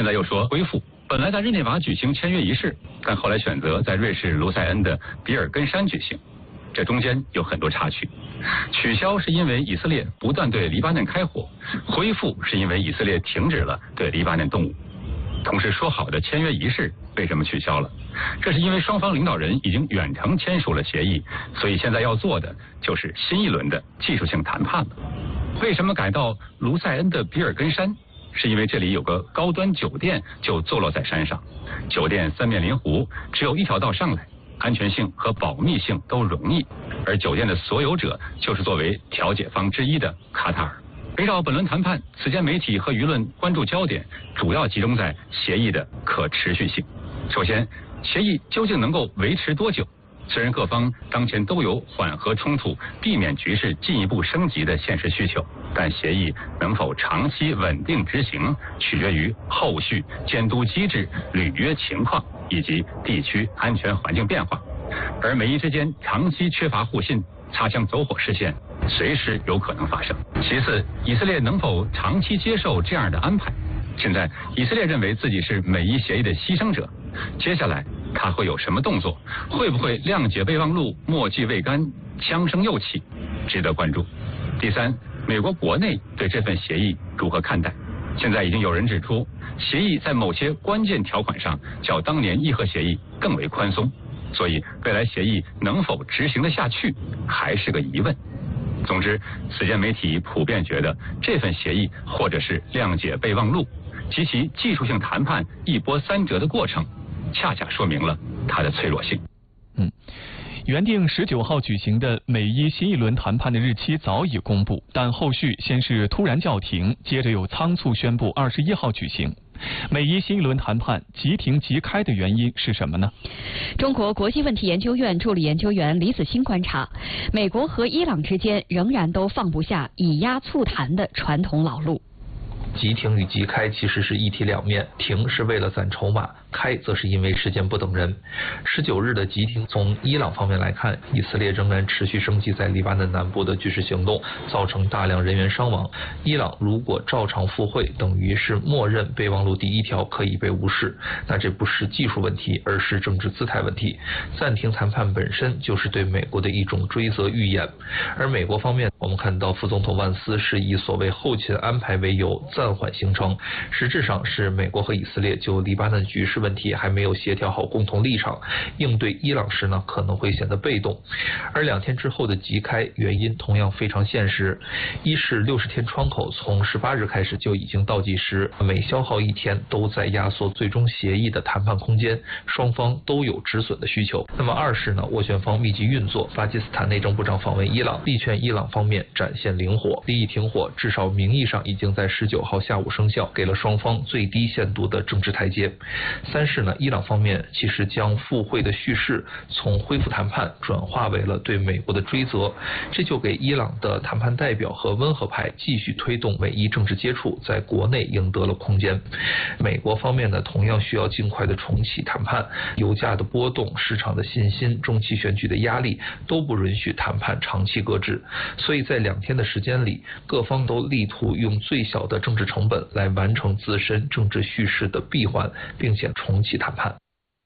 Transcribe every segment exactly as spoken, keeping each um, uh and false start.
在又说恢复。本来在日内瓦举行签约仪式，但后来选择在瑞士卢塞恩的比尔根山举行，这中间有很多插曲。取消是因为以色列不断对黎巴嫩开火，恢复是因为以色列停止了对黎巴嫩动武。同时说好的签约仪式为什么取消了？这是因为双方领导人已经远程签署了协议，所以现在要做的就是新一轮的技术性谈判了。为什么改到卢塞恩的比尔根山？是因为这里有个高端酒店就坐落在山上，酒店三面临湖，只有一条道上来，安全性和保密性都容易，而酒店的所有者就是作为调解方之一的卡塔尔。围绕本轮谈判，此前媒体和舆论关注焦点主要集中在协议的可持续性。首先，协议究竟能够维持多久？虽然各方当前都有缓和冲突、避免局势进一步升级的现实需求，但协议能否长期稳定执行，取决于后续监督机制、履约情况以及地区安全环境变化。而美伊之间长期缺乏互信，擦枪走火事件随时有可能发生。其次，以色列能否长期接受这样的安排？现在以色列认为自己是美伊协议的牺牲者，接下来他会有什么动作？会不会谅解备忘录，墨迹未干，枪声又起？值得关注。第三，美国国内对这份协议如何看待？现在已经有人指出，协议在某些关键条款上较当年伊核协议更为宽松，所以未来协议能否执行得下去还是个疑问。总之，此前媒体普遍觉得这份协议或者是谅解备忘录及其技术性谈判一波三折的过程，恰恰说明了它的脆弱性。 嗯，原定十九号举行的美伊新一轮谈判的日期早已公布，但后续先是突然叫停，接着又仓促宣布二十一号举行。美伊新一轮谈判即停即开的原因是什么呢？ 中国国际问题研究院助理研究员李子欣观察，美国和伊朗之间仍然都放不下以压促谈的传统老路。 即停与即开其实是一体两面，停是为了攒筹码，开则是因为时间不等人。十九日的即停，从伊朗方面来看，以色列仍然持续升级在黎巴嫩南部的军事行动，造成大量人员伤亡。伊朗如果照常赴会，等于是默认备忘录第一条可以被无视，那这不是技术问题，而是政治姿态问题。暂停谈判本身就是对美国的一种追责预演。而美国方面，我们看到副总统万斯是以所谓后勤安排为由暂缓行程，实质上是美国和以色列就黎巴嫩局势问题还没有协调好共同立场，应对伊朗时呢可能会显得被动。而两天之后的即开原因同样非常现实，一是六十天窗口从十八日开始就已经倒计时，每消耗一天都在压缩最终协议的谈判空间，双方都有止损的需求。那么二是呢，斡旋方密集运作，巴基斯坦内政部长访问伊朗，力劝伊朗方面展现灵活，立意停火，至少名义上已经在十九号下午生效，给了双方最低限度的政治台阶。三是呢，伊朗方面其实将赴会的叙事从恢复谈判转化为了对美国的追责，这就给伊朗的谈判代表和温和派继续推动美伊政治接触在国内赢得了空间。美国方面呢，同样需要尽快的重启谈判，油价的波动、市场的信心、中期选举的压力都不允许谈判长期搁置，所以在两天的时间里，各方都力图用最小的政治成本来完成自身政治叙事的闭环，并且重启谈判。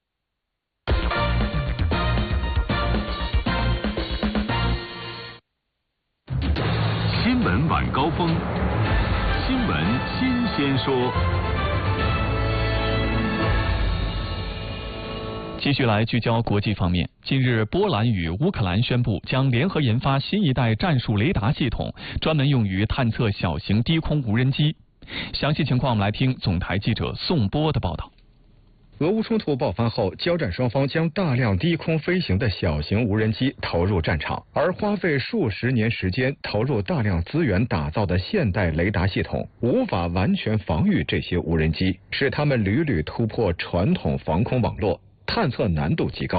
新闻晚高峰，新闻新鲜说。 继续来聚焦国际方面，近日波兰与乌克兰宣布将联合研发新一代战术雷达系统，专门用于探测小型低空无人机。详细情况我们来听总台记者宋波的报道。 俄乌冲突爆发后，交战双方将大量低空飞行的小型无人机投入战场，而花费数十年时间、投入大量资源打造的现代雷达系统，无法完全防御这些无人机，使它们屡屡突破传统防空网络，探测难度极高。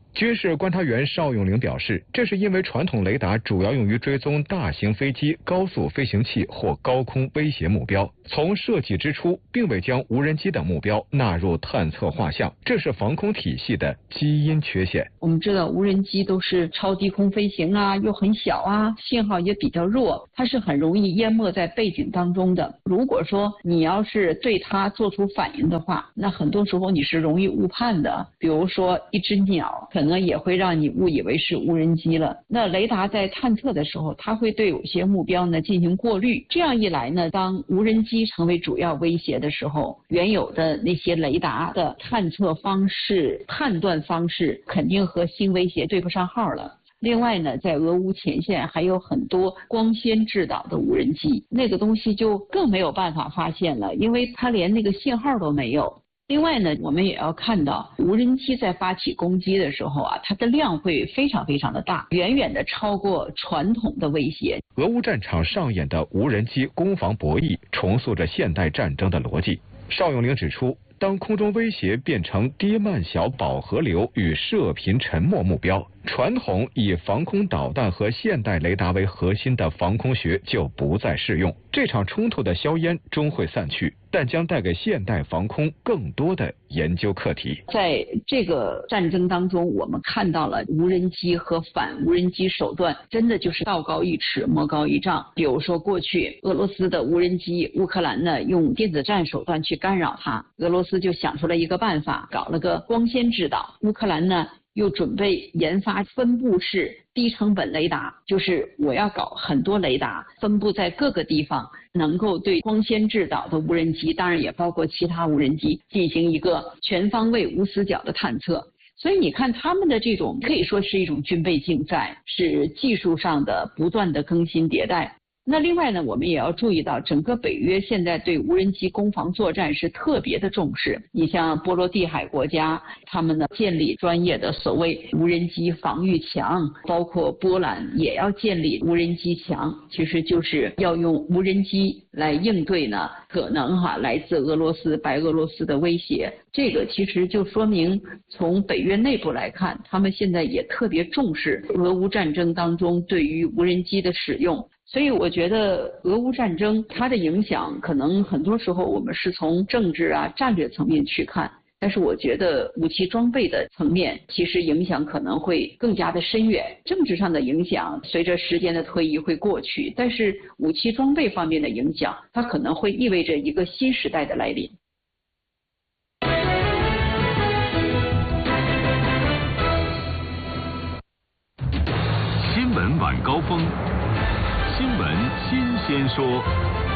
军事观察员邵永龄表示，这是因为传统雷达主要用于追踪大型飞机、高速飞行器或高空威胁目标，从设计之初并未将无人机等目标纳入探测画像，这是防空体系的基因缺陷。 我们知道无人机都是超低空飞行啊，又很小啊，信号也比较弱，它是很容易淹没在背景当中的。如果说你要是对它做出反应的话，那很多时候你是容易误判的。比如说一只鸟可能也会让你误以为是无人机了。那雷达在探测的时候，它会对有些目标呢进行过滤，这样一来呢，当无人机成为主要威胁的时候，原有的那些雷达的探测方式、判断方式肯定和新威胁对不上号了。另外呢，在俄乌前线还有很多光纤制导的无人机，那个东西就更没有办法发现了，因为它连那个信号都没有。另外呢，我们也要看到，无人机在发起攻击的时候啊，它的量会非常非常的大，远远的超过传统的威胁。 俄乌战场上演的无人机攻防博弈，重塑着现代战争的逻辑。邵永龄指出，当空中威胁变成低慢小饱和流与射频沉没目标，传统以防空导弹和现代雷达为核心的防空学就不再适用。这场冲突的硝烟终会散去，但将带给现代防空更多的研究课题。 在这个战争当中，我们看到了无人机和反无人机手段真的就是道高一尺，魔高一丈。比如说过去俄罗斯的无人机，乌克兰呢用电子战手段去干扰它，俄罗斯就想出了一个办法，搞了个光纤制导。乌克兰呢又准备研发分布式低成本雷达，就是我要搞很多雷达分布在各个地方，能够对光纤制导的无人机，当然也包括其他无人机，进行一个全方位无死角的探测。所以你看他们的这种可以说是一种军备竞赛，是技术上的不断的更新迭代。那另外呢，我们也要注意到，整个北约现在对无人机攻防作战是特别的重视。你像波罗的海国家，他们呢建立专业的所谓无人机防御墙，包括波兰也要建立无人机墙，其实就是要用无人机来应对呢可能哈来自俄罗斯、白俄罗斯的威胁。这个其实就说明，从北约内部来看，他们现在也特别重视俄乌战争当中对于无人机的使用。所以我觉得俄乌战争它的影响，可能很多时候我们是从政治啊、战略层面去看，但是我觉得武器装备的层面，其实影响可能会更加的深远。政治上的影响随着时间的推移会过去，但是武器装备方面的影响，它可能会意味着一个新时代的来临。 新闻晚高峰，新闻新鲜说。